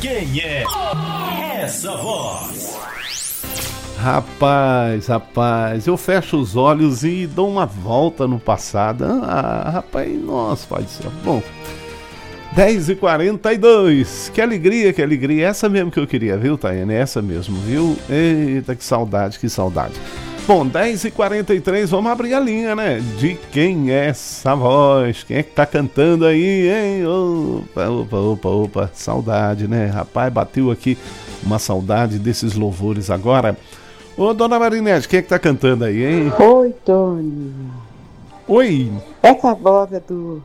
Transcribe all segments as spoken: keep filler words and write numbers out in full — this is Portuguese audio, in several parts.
Quem é essa voz? Rapaz, rapaz, eu fecho os olhos e dou uma volta no passado. Ah, rapaz, nossa, pai do céu. Bom, dez e quarenta e dois, que alegria, que alegria. Essa mesmo que eu queria, viu, Taiane? Essa mesmo, viu? Eita, que saudade, que saudade. Bom, dez e quarenta e três, vamos abrir a linha, né? De quem é essa voz? Quem é que tá cantando aí, hein? Opa, opa, opa, opa, saudade, né? Rapaz, bateu aqui uma saudade desses louvores agora. Ô, dona Marinete, quem é que tá cantando aí, hein? Oi, Tony. Oi. Essa voz é do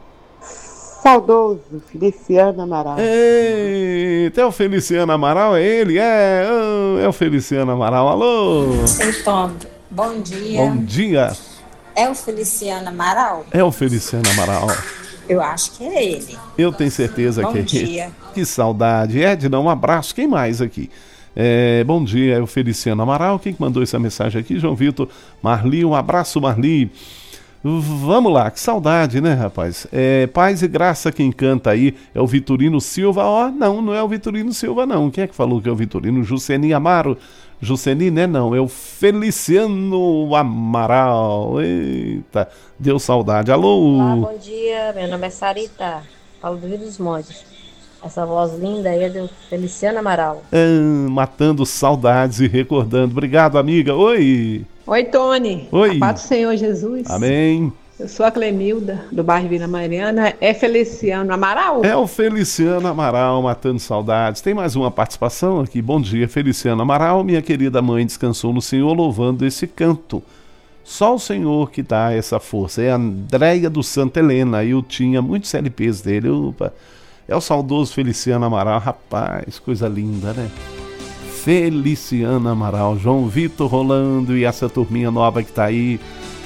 saudoso Feliciano Amaral. Eita, é o Feliciano Amaral, é ele? É, é o Feliciano Amaral, alô? Oi, Tom. Bom dia. Bom dia. É o Feliciano Amaral? É o Feliciano Amaral. Eu acho que é ele. Eu tenho certeza Bom que é ele. dia. Que saudade. Edna, um abraço. Quem mais aqui? É, bom dia, é o Feliciano Amaral. Quem que mandou essa mensagem aqui? João Vitor Marli, um abraço, Marli. Vamos lá, que saudade, né, rapaz? É, paz e graça quem canta aí é o Vitorino Silva. Ó, não, não é o Vitorino Silva, não. Quem é que falou que é o Vitorino? Jusceni Amaro. Jusceni, né? Não, é o Feliciano Amaral. Eita, deu saudade. Alô? Olá, bom dia. Meu nome é Sarita, Paulo do Rio dos Montes. Essa voz linda aí é do Feliciano Amaral. Ah, matando saudades e recordando. Obrigado, amiga. Oi. Oi, Tony. Oi. A paz do Senhor Jesus. Amém. Eu sou a Clemilda, do bairro Vila Mariana. É Feliciano Amaral? É o Feliciano Amaral, matando saudades. Tem mais uma participação aqui. Bom dia, Feliciano Amaral. Minha querida mãe descansou no Senhor louvando esse canto. Só o Senhor que dá essa força. É a Andréia do Santa Helena. Eu tinha muitos L Ps dele. Opa. É o saudoso Feliciano Amaral. Rapaz, coisa linda, né? Feliciano Amaral, João Vitor rolando e essa turminha nova que tá aí.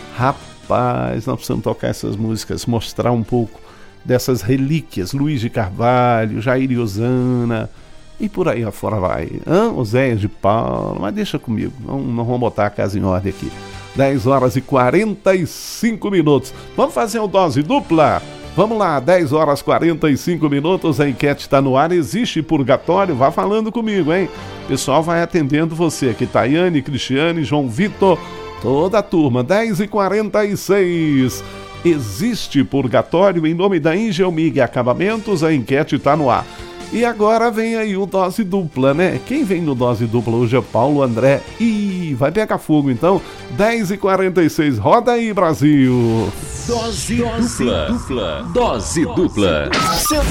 Rapaz, nós precisamos tocar essas músicas, mostrar um pouco dessas relíquias. Luiz de Carvalho, Jair e Osana e por aí afora vai. Hã? Oséias de Paulo, mas deixa comigo, não, não vamos botar a casa em ordem aqui. dez horas e quarenta e cinco minutos. Vamos fazer uma dose dupla? Vamos lá, dez horas e quarenta e cinco minutos, a enquete está no ar. Existe purgatório? Vá falando comigo, hein? O pessoal vai atendendo você aqui. Tayane, Cristiane, João Vitor, toda a turma. dez e quarenta e seis. Existe purgatório? Em nome da Ingelmig Acabamentos, a enquete está no ar. E agora vem aí o dose dupla, né? Quem vem no dose dupla hoje é Paulo André. Ih, vai pegar fogo então. dez e quarenta e seis, roda aí, Brasil. Dose, dose dupla. dupla. Dose dupla.